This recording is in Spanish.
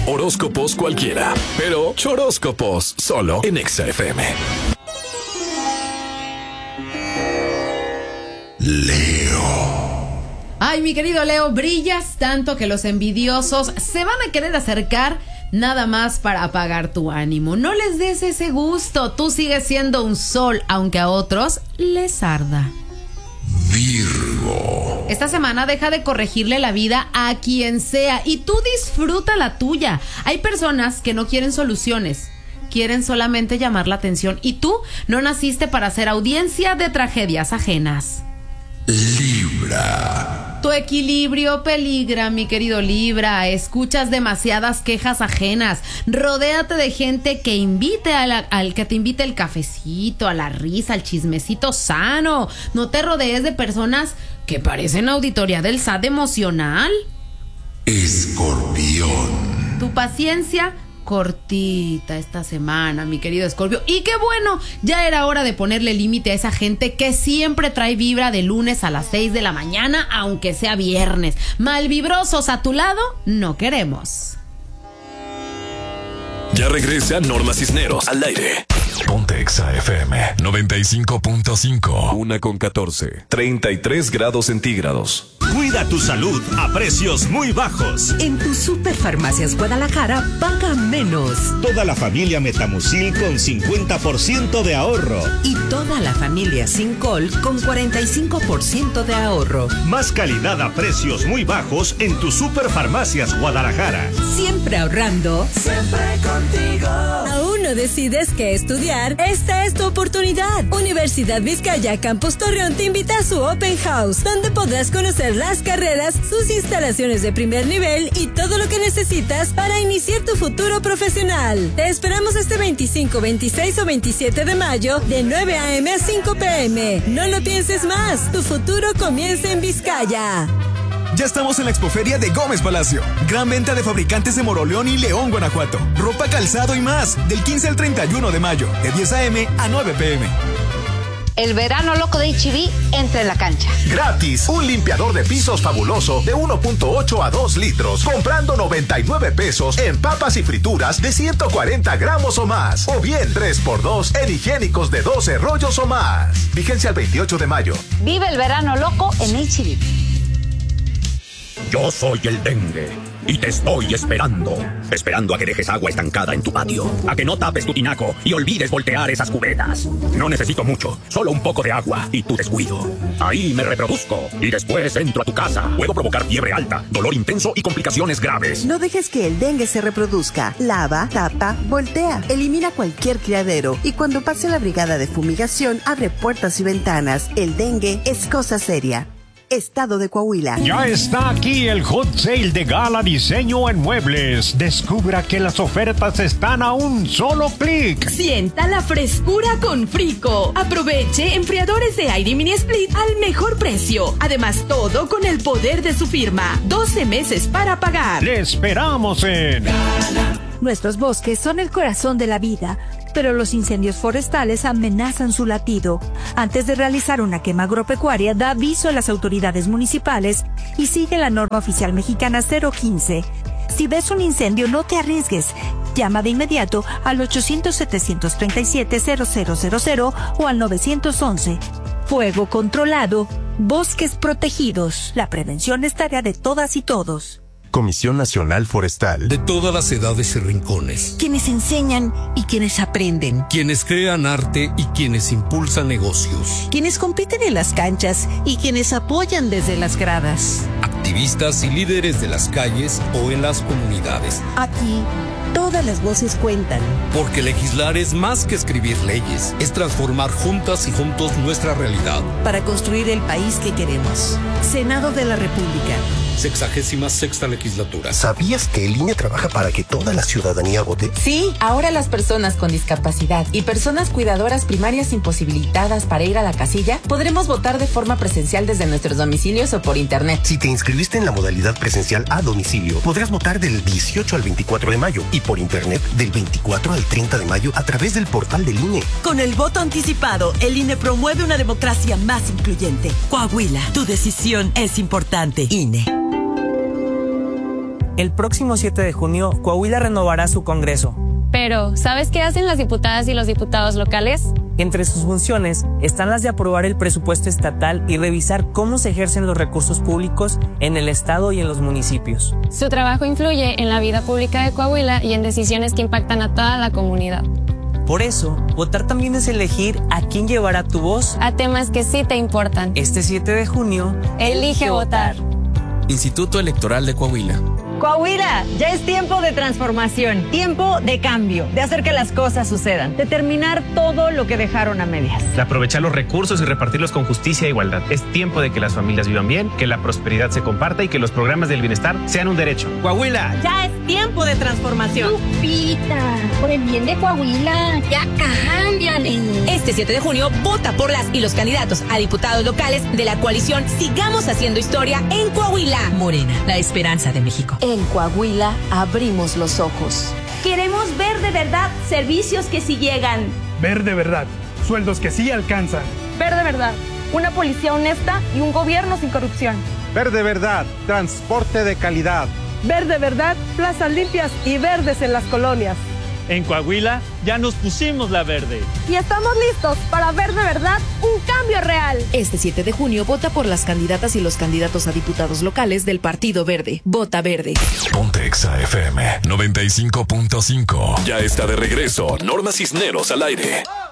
Horóscopos cualquiera, pero choróscopos solo en Exa FM. Leo. Ay, mi querido Leo, brillas tanto que los envidiosos se van a querer acercar nada más para apagar tu ánimo. No les des ese gusto. Tú sigues siendo un sol, aunque a otros les arda. Virgo. Esta semana deja de corregirle la vida a quien sea y tú disfruta la tuya. Hay personas que no quieren soluciones, quieren solamente llamar la atención y tú no naciste para ser audiencia de tragedias ajenas. Libra. Tu equilibrio peligra, mi querido Libra. Escuchas demasiadas quejas ajenas. Rodéate de gente que invite al que te invite el cafecito, a la risa, al chismecito sano. No te rodees de personas que parecen auditoría del SAT emocional. Escorpión. Tu paciencia cortita esta semana, mi querido Escorpio. Y qué bueno, ya era hora de ponerle límite a esa gente que siempre trae vibra de lunes a las 6 de la mañana, aunque sea viernes. Malvibrosos a tu lado, no queremos. Ya regresa Norma Cisneros al aire. Ponte Exa FM 95.5. 1:14. 33 grados centígrados. Cuida tu salud a precios muy bajos. En tu Superfarmacias Guadalajara, paga menos. Toda la familia Metamucil con 50% de ahorro. Y toda la familia Sincol con 45% de ahorro. Más calidad a precios muy bajos en tu Superfarmacias Guadalajara. Siempre ahorrando. Siempre contigo. ¿Aún no decides qué estudiar? Esta es tu oportunidad. Universidad Vizcaya Campus Torreón te invita a su Open House, donde podrás conocer las carreras, sus instalaciones de primer nivel y todo lo que necesitas para iniciar tu futuro profesional. Te esperamos este 25, 26 o 27 de mayo de 9 a.m. a 5 p.m. No lo pienses más. Tu futuro comienza en Vizcaya. Ya estamos en la Expoferia de Gómez Palacio. Gran venta de fabricantes de Moroleón y León, Guanajuato. Ropa, calzado y más. Del 15 al 31 de mayo. De 10 a.m. a 9 p.m. El verano loco de H-E-B entra en la cancha. Gratis, un limpiador de pisos fabuloso de 1.8 a 2 litros, comprando 99 pesos en papas y frituras de 140 gramos o más. O bien 3x2 en higiénicos de 12 rollos o más. Vigencia el 28 de mayo. Vive el verano loco en H-E-B. Yo soy el dengue y te estoy esperando. Esperando a que dejes agua estancada en tu patio, a que no tapes tu tinaco y olvides voltear esas cubetas. No necesito mucho, solo un poco de agua y tu descuido. Ahí me reproduzco y después entro a tu casa. Puedo provocar fiebre alta, dolor intenso y complicaciones graves. No dejes que el dengue se reproduzca. Lava, tapa, voltea. Elimina cualquier criadero y cuando pase la brigada de fumigación, abre puertas y ventanas. El dengue es cosa seria. Estado de Coahuila. Ya está aquí el Hot Sale de Gala Diseño en Muebles. Descubra que las ofertas están a un solo clic. Sienta la frescura con Frico. Aproveche enfriadores de aire mini split al mejor precio. Además, todo con el poder de su firma. 12 meses para pagar. Le esperamos en Gala. Nuestros bosques son el corazón de la vida, pero los incendios forestales amenazan su latido. Antes de realizar una quema agropecuaria, da aviso a las autoridades municipales y sigue la norma oficial mexicana 015. Si ves un incendio, no te arriesgues. Llama de inmediato al 800-737-0000 o al 911. Fuego controlado, bosques protegidos. La prevención es tarea de todas y todos. Comisión Nacional Forestal. De todas las edades y rincones. Quienes enseñan y quienes aprenden. Quienes crean arte y quienes impulsan negocios. Quienes compiten en las canchas y quienes apoyan desde las gradas. Activistas y líderes de las calles o en las comunidades. Aquí, todas las voces cuentan. Porque legislar es más que escribir leyes. Es transformar juntas y juntos nuestra realidad. Para construir el país que queremos. Senado de la República. 66ª legislatura. ¿Sabías que el INE trabaja para que toda la ciudadanía vote? Sí, ahora las personas con discapacidad y personas cuidadoras primarias imposibilitadas para ir a la casilla podremos votar de forma presencial desde nuestros domicilios o por internet. Si te inscribiste en la modalidad presencial a domicilio, podrás votar del 18 al 24 de mayo y por internet del 24 al 30 de mayo a través del portal del INE. Con el voto anticipado, el INE promueve una democracia más incluyente. Coahuila, tu decisión es importante. INE. El próximo 7 de junio, Coahuila renovará su Congreso. Pero, ¿sabes qué hacen las diputadas y los diputados locales? Entre sus funciones están las de aprobar el presupuesto estatal y revisar cómo se ejercen los recursos públicos en el estado y en los municipios. Su trabajo influye en la vida pública de Coahuila y en decisiones que impactan a toda la comunidad. Por eso, votar también es elegir a quién llevará tu voz a temas que sí te importan. Este 7 de junio, elige votar. Instituto Electoral de Coahuila. Coahuila, ya es tiempo de transformación, tiempo de cambio, de hacer que las cosas sucedan, de terminar todo lo que dejaron a medias. De aprovechar los recursos y repartirlos con justicia e igualdad. Es tiempo de que las familias vivan bien, que la prosperidad se comparta y que los programas del bienestar sean un derecho. Coahuila. Ya es tiempo de transformación. Lupita, por el bien de Coahuila, ya cámbiale. Este 7 de junio, vota por las y los candidatos a diputados locales de la coalición Sigamos Haciendo Historia en Coahuila. Morena, la esperanza de México. En Coahuila abrimos los ojos. Queremos ver de verdad servicios que sí llegan. Ver de verdad sueldos que sí alcanzan. Ver de verdad una policía honesta y un gobierno sin corrupción. Ver de verdad transporte de calidad. Ver de verdad plazas limpias y verdes en las colonias. En Coahuila ya nos pusimos la verde. Y estamos listos para ver de verdad un cambio real. Este 7 de junio vota por las candidatas y los candidatos a diputados locales del Partido Verde. Vota verde. Ponte Exa FM 95.5. Ya está de regreso Norma Cisneros al aire.